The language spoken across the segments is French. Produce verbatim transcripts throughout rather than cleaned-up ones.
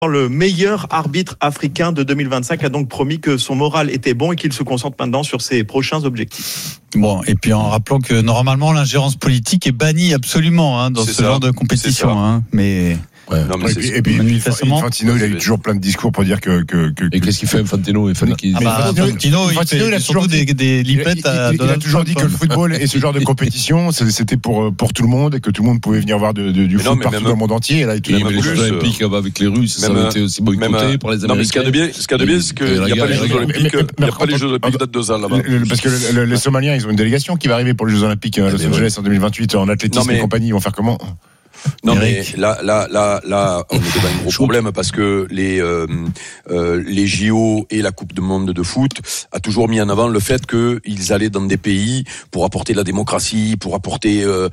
Le meilleur arbitre africain de deux mille vingt-cinq a donc promis que son moral était bon et qu'il se concentre maintenant sur ses prochains objectifs. Bon, et puis en rappelant que normalement l'ingérence politique est bannie absolument hein, dans c'est ce ça. genre de compétition, hein, mais. Ouais. Non, mais et, c'est, puis, et puis, manifestement, Infantino, il a eu toujours plein de discours pour dire que. que, que Et qu'est-ce qu'il fait Infantino? Il fallait qu'il. Ah bah, Infantino, Infantino, il Infantino, fait il a surtout toujours des, dit- des lipettes il, à il, il a Donald toujours Trump, dit que le football et ce genre de compétition, c'était pour, pour tout le monde et que tout le monde pouvait venir voir de, de, du Mais foot non, mais partout même- dans le monde entier. Et là, tout Il y le avait monde les plus, Jeux euh, Olympiques avec les Russes, ça même, avait été aussi même, boycotté euh, par les non, Américains. mais ce qu'il y a de bien, ce qu'il y a de bien, c'est qu'il Et la n'y a guerre, pas les la Jeux guerre. Olympiques, Mais- mais- il n'y a mais- pas les Jeux Olympiques dans deux ans là-bas. Le- le- parce que le- le- les Somaliens, ils ont une délégation qui va arriver pour les Jeux Olympiques à Los mais Angeles en deux mille vingt-huit en athlétisme Non, mais- et compagnie. Ils vont faire comment? Non mais Eric. là, là, là, là, on est devant un gros problème parce que les euh, euh, les J O et la Coupe du Monde de foot a toujours mis en avant le fait qu'ils allaient dans des pays pour apporter la démocratie, pour apporter euh,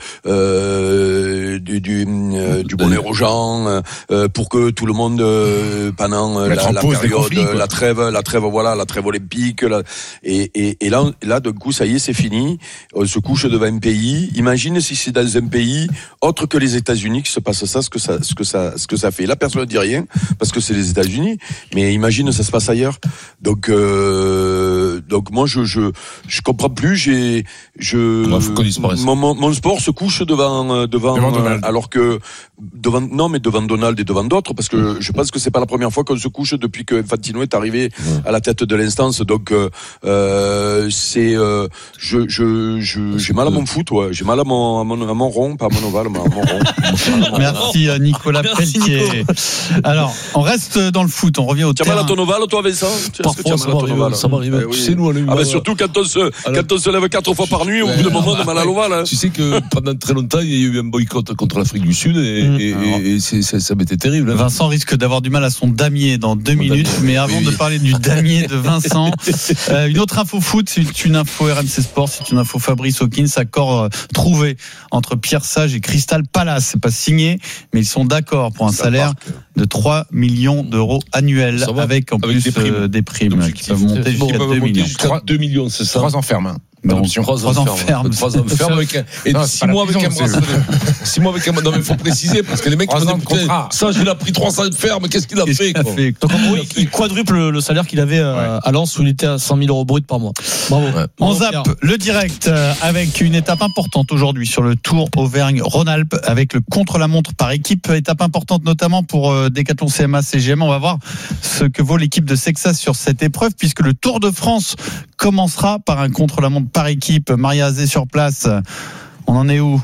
euh, du du, euh, du bonheur aux gens, euh, pour que tout le monde euh, pendant euh, Mettre la, en la pause des période, conflits, quoi. la trêve, la trêve, voilà, la trêve olympique, la, et, et, et là, là, d'un coup, ça y est, c'est fini. On se couche devant un pays. Imagine si c'est dans un pays autre que les États-Unis que se passe ça, ce que ça, ce que ça, ce que ça fait. Là, personne ne dit rien parce que c'est les États-Unis. Mais imagine, ça se passe ailleurs. Donc, euh, donc moi, je, je, je comprends plus. J'ai, je, Ouais, faut qu'on disparaisse. mon, mon, mon sport se couche devant, euh, devant, Devant euh, Donald. alors que devant, non, mais devant Donald et devant d'autres, parce que je pense que c'est pas la première fois qu'on se couche depuis que Infantino est arrivé à la tête de l'instance. Donc, euh, euh, c'est, euh, je, je, je, j'ai mal à mon foot, ouais. J'ai mal à mon, à mon, à mon rond, pas à mon ovale, mais à mon rond. Merci euh, Nicolas Merci, Pelletier. Alors, on reste dans le foot, on revient au Tu as mal terrain. à ton ovale, toi, Vincent? Tu- est-ce que tu as Parfois, ça mal à ton m'arrive. ovale Ça m'arrive. Eh oui. Tu sais, nous, on a eu Ah, mal. ben, surtout quand on se, Alors- quand on se lève quatre fois par nuit, au bout Ouais. d'un moment, on a mal à l'ovale, hein. Tu sais que pendant très longtemps, il y a eu un boycott contre l'Afrique du Sud et, Mmh. et, et, et c'est, ça, ça m'était terrible. hein. Vincent risque d'avoir du mal à son damier dans deux Mon minutes, damier, mais oui, avant oui. de parler du damier de Vincent, euh, une autre info foot, c'est une info R M C Sport, c'est une info Fabrice Hawkins, accord euh, trouvé entre Pierre Sage et Crystal Palace. C'est pas signé, mais ils sont d'accord pour un Ça salaire part, de trois millions d'euros annuels, Ça va, avec en avec plus des primes. euh, des primes qui L'objectif, peuvent monter c'est- jusqu'à ils peuvent deux monter millions. Jusqu'à deux millions, c'est ça. Trois ans ferme. Hein. Donc, Adoption. trois ans ferme. Trois ans ferme avec un, et Non, c'est six pas la mois avec un prison, c'est- bracelet. Six mois avec un, non mais faut préciser parce que les mecs Trois qui ans m'ont de dit, putain, contrat. ça, il a pris trois ans de ferme, qu'est-ce qu'il a Qu'est-ce fait, qu'il a quoi. fait Donc en gros, il, il quadruple le salaire qu'il avait euh, à Lens où il était à cent mille euros brut par mois. Bravo. Ouais. On Bravo, zappe Pierre. le direct euh, avec une étape importante aujourd'hui sur le Tour Auvergne-Rhône-Alpes avec le contre-la-montre par équipe. Étape importante notamment pour euh, Decathlon C M A C G M. On va voir ce que vaut l'équipe de Sexas sur cette épreuve puisque le Tour de France commencera par un contre-la-montre par équipe. Maria Azé sur place. On en est où ?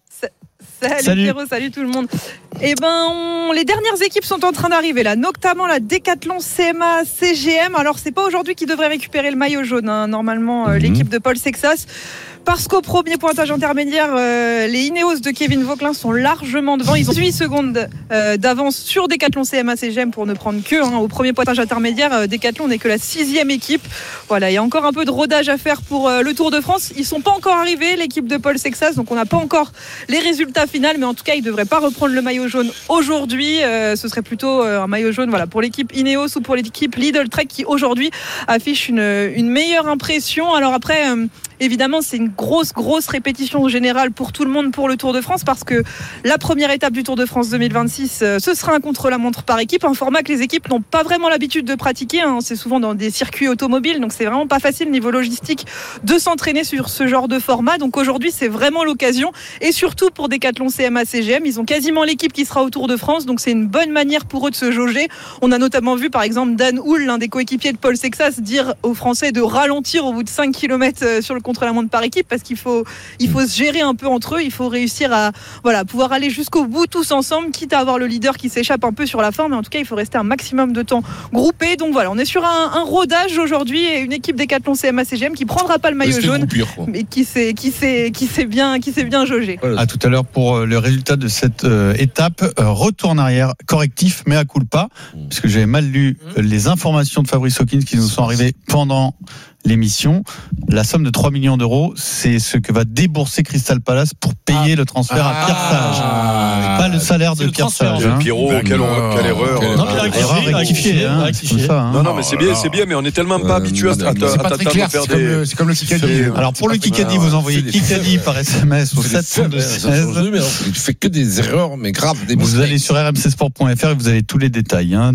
Salut, Salut. Pierrot, salut tout le monde. Eh ben, on- les dernières équipes sont en train d'arriver là, notamment la Decathlon C M A C G M. Alors, c'est pas aujourd'hui qu'ils devraient récupérer le maillot jaune, hein, normalement, euh, Mhm. l'équipe de Paul Sexas. Parce qu'au premier pointage intermédiaire, euh, les Ineos de Kevin Vauquelin sont largement devant. Ils ont huit secondes euh, d'avance sur Decathlon C M A C G M pour ne prendre que. Hein, au premier pointage intermédiaire, euh, Decathlon n'est que la sixième équipe. Voilà, il y a encore un peu de rodage à faire pour euh, le Tour de France. Ils sont pas encore arrivés, l'équipe de Paul Sexas, donc on n'a pas encore les résultats finaux. Mais en tout cas, ils ne devraient pas reprendre le maillot jaune aujourd'hui. Euh, ce serait plutôt euh, un maillot jaune voilà, pour l'équipe Ineos ou pour l'équipe Lidl Trek qui aujourd'hui affiche une, une meilleure impression. Alors après... Euh, Évidemment, c'est une grosse, grosse répétition générale pour tout le monde pour le Tour de France parce que la première étape du Tour de France deux mille vingt-six, euh, ce sera un contre-la-montre par équipe, un format que les équipes n'ont pas vraiment l'habitude de pratiquer. Hein. C'est souvent dans des circuits automobiles, donc c'est vraiment pas facile niveau logistique de s'entraîner sur ce genre de format. Donc aujourd'hui, c'est vraiment l'occasion et surtout pour Decathlon C M A C G M, ils ont quasiment l'équipe qui sera au Tour de France, donc c'est une bonne manière pour eux de se jauger. On a notamment vu par exemple Dan Houle, l'un des coéquipiers de Paul Sexas, dire aux Français de ralentir au bout de cinq kilomètres sur le contre-la-montre par équipe parce qu'il faut, il faut se gérer un peu entre eux, il faut réussir à voilà, pouvoir aller jusqu'au bout tous ensemble, quitte à avoir le leader qui s'échappe un peu sur la fin, mais en tout cas il faut rester un maximum de temps groupé. Donc voilà, on est sur un, un rodage aujourd'hui et une équipe Decathlon C M A C G M qui prendra pas le maillot C'était jaune, groupir, quoi. mais qui s'est, qui s'est, qui s'est bien, qui s'est bien jaugé. Voilà. À tout à l'heure pour euh, le résultat de cette euh, étape. Euh, retour en arrière, correctif, mais à culpa, Mmh. puisque j'avais mal lu euh, les informations de Fabrice Hawkins qui nous sont arrivées pendant l'émission. La somme de trois millions d'euros, c'est ce que va débourser Crystal Palace pour payer ah. le transfert ah. à Pierre Sage. Ah. Pas le salaire de Pierre Sage. Hein. Pierrot, quelle, quelle erreur. Non, mais il a rectifié. Hein. Hein. Non, non, mais c'est bien, c'est bien, mais on est tellement pas habitué à t'attendre faire des. C'est comme le Kikadi. Alors pour le Kikadi, vous envoyez Kikadi par S M S au sept deux seize. Il fait que des erreurs, mais graves. Vous allez sur r m c sport point f r et vous avez tous les détails.